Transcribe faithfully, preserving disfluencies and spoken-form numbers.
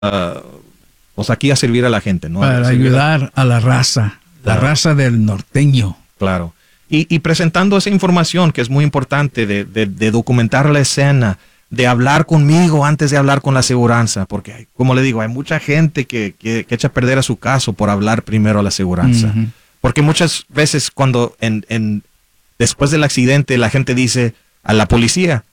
uh, pues aquí a servir a la gente, ¿no? Para ayudar a la raza, la claro. raza del norteño. Claro. Y, y presentando esa información que es muy importante de, de, de documentar la escena, de hablar conmigo antes de hablar con la aseguranza, porque como le digo, hay mucha gente que, que, que echa a perder a su caso por hablar primero a la aseguranza. Uh-huh. Porque muchas veces cuando en, en, después del accidente la gente dice a la policía,